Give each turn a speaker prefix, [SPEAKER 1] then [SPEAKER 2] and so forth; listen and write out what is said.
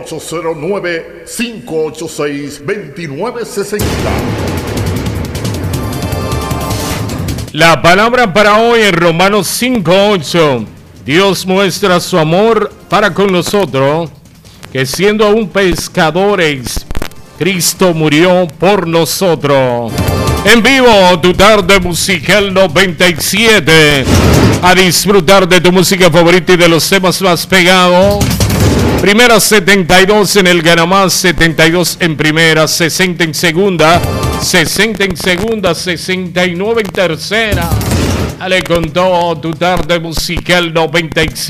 [SPEAKER 1] 809-586-2960.
[SPEAKER 2] La palabra para hoy en Romanos 5:8. Dios muestra su amor para con nosotros, que siendo aún pescadores, Cristo murió por nosotros. En vivo, tu tarde musical 97. A disfrutar de tu música favorita y de los temas más pegados. Primera 72 en el Ganamás, 72 en primera, 60 en segunda, 60 en segunda, 69 en tercera. Dale con todo, tu tarde musical 97.